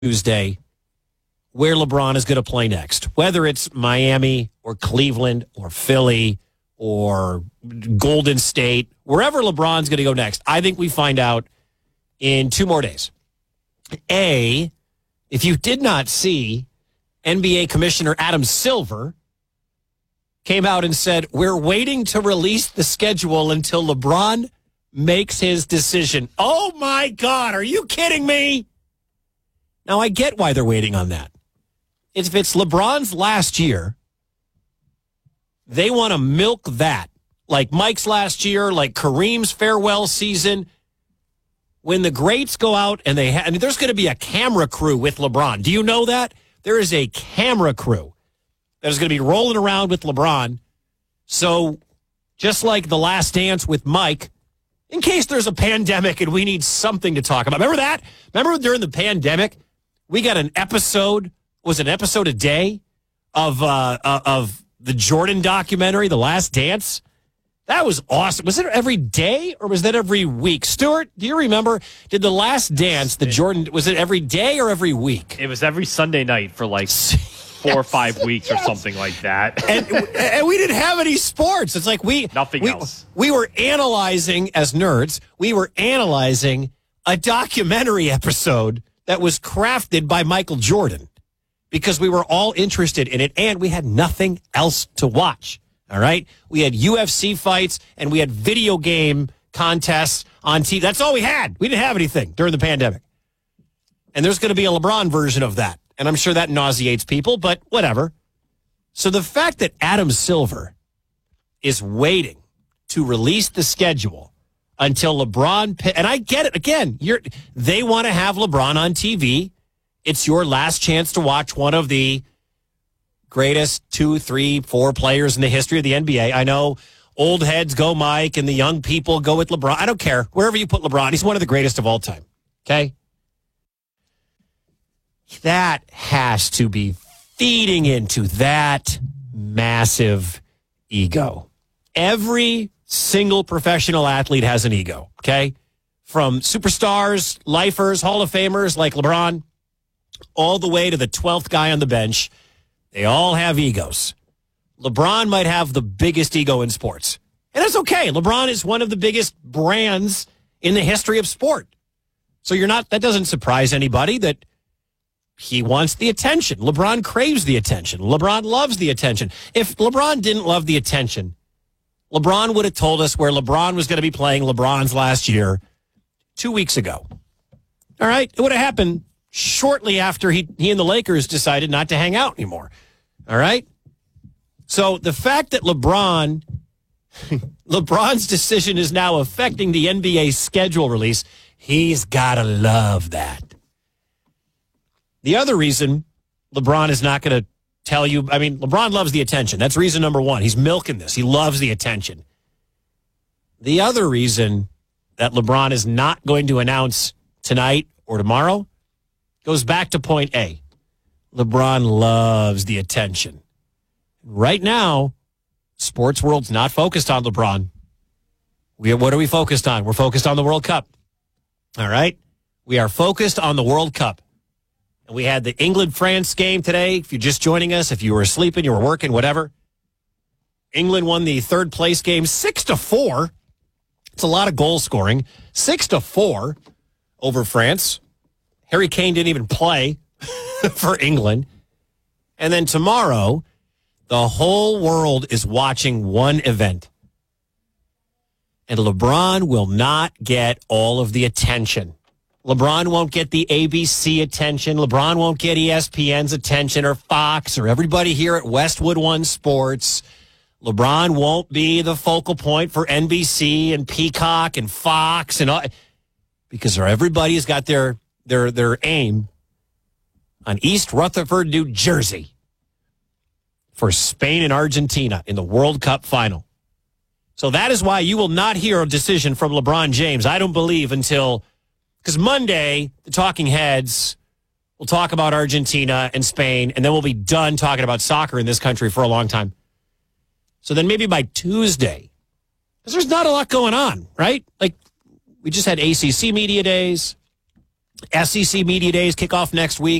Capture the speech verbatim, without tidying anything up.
Tuesday where LeBron is going to play next, whether it's Miami or Cleveland or Philly or Golden State, wherever LeBron's going to go next. I think we find out in two more days. A, if you did not see, N B A Commissioner Adam Silver came out and said, we're waiting to release the schedule until LeBron makes his decision. Oh, my God. Are you kidding me? Now, I get why they're waiting on that. If it's LeBron's last year, they want to milk that. Like Mike's last year, like Kareem's farewell season. When the greats go out and they have, I mean, there's going to be a camera crew with LeBron. Do you know that? There is a camera crew that is going to be rolling around with LeBron. So just like The Last Dance with Mike, in case there's a pandemic and we need something to talk about. Remember that? Remember during the pandemic, we got an episode, was it an episode a day of uh, uh, of the Jordan documentary, The Last Dance? That was awesome. Was it every day or was that every week? Stuart, do you remember? Did The Last Dance, the Jordan, was it every day or every week? It was every Sunday night for like four or five weeks yes. or something like that. and, and we didn't have any sports. It's like we... Nothing we, else. We were analyzing, as nerds, we were analyzing a documentary episode that was crafted by Michael Jordan because we were all interested in it and we had nothing else to watch. All right? We had U F C fights and we had video game contests on T V. That's all we had. We didn't have anything during the pandemic. And there's going to be a LeBron version of that. And I'm sure that nauseates people, but whatever. So the fact that Adam Silver is waiting to release the schedule until LeBron, and I get it, again, you're, they want to have LeBron on T V. It's your last chance to watch one of the greatest two, three, four players in the history of the N B A. I know old heads go Mike and the young people go with LeBron. I don't care. Wherever you put LeBron, he's one of the greatest of all time. Okay? That has to be feeding into that massive ego. Every single professional athlete has an ego, okay? From superstars, lifers, Hall of Famers like LeBron, all the way to the twelfth guy on the bench. They all have egos. LeBron might have the biggest ego in sports. And that's okay. LeBron is one of the biggest brands in the history of sport. So you're not, that doesn't surprise anybody that he wants the attention. LeBron craves the attention. LeBron loves the attention. If LeBron didn't love the attention, LeBron would have told us where LeBron was going to be playing LeBron's last year two weeks ago. All right? It would have happened shortly after he, he and the Lakers decided not to hang out anymore. All right? So the fact that LeBron, LeBron's decision is now affecting the N B A schedule release, he's got to love that. The other reason LeBron is not going to tell you, I mean, LeBron loves the attention. That's reason number one. He's milking this. He loves the attention. The other reason that LeBron is not going to announce tonight or tomorrow goes back to point A. LeBron loves the attention. Right now, sports world's not focused on LeBron. We, what are we focused on? We're focused on the World Cup. All right? We are focused on the World Cup. And we had the England-France game today. If you're just joining us, if you were sleeping, you were working, whatever. England won the third place game six to four. It's a lot of goal scoring. six to four over France. Harry Kane didn't even play for England. And then tomorrow, the whole world is watching one event. And LeBron will not get all of the attention. LeBron won't get the A B C attention. LeBron won't get E S P N's attention or Fox or everybody here at Westwood One Sports. LeBron won't be the focal point for N B C and Peacock and Fox and all, because everybody's got their their their aim on East Rutherford, New Jersey for Spain and Argentina in the World Cup final. So that is why you will not hear a decision from LeBron James, I don't believe, until, because Monday, the talking heads will talk about Argentina and Spain, and then we'll be done talking about soccer in this country for a long time. So then maybe by Tuesday, because there's not a lot going on, right? Like, we just had A C C media days. S E C Media Days kick off next week.